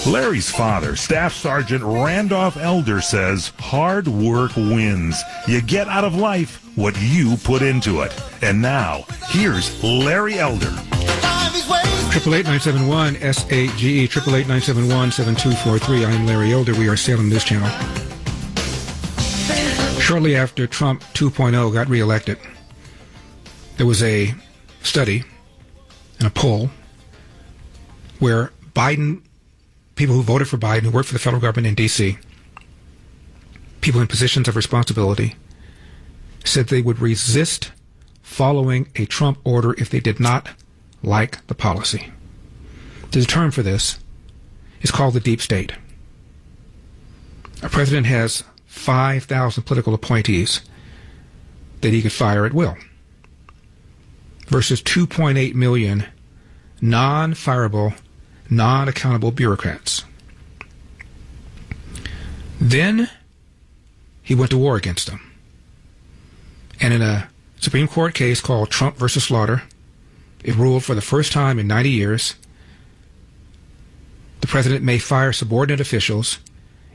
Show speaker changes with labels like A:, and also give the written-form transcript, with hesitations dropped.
A: Larry's father, Staff Sergeant Randolph Elder, says hard work wins. You get out of life what you put into it. And now, here's Larry Elder.
B: 888-971-SAGE, 888-971-7243. I'm Larry Elder. We are Salem News Channel. Shortly after Trump 2.0 got reelected, there was a study and a poll where Biden, people who voted for Biden, who worked for the federal government in D.C., people in positions of responsibility, said they would resist following a Trump order if they did not like the policy. The term for this is called the deep state. Our president has 5,000 political appointees that he could fire at will, versus 2.8 million non-fireable, non-accountable bureaucrats. Then he went to war against them. And in a Supreme Court case called Trump versus Slaughter, it ruled for the first time in 90 years the president may fire subordinate officials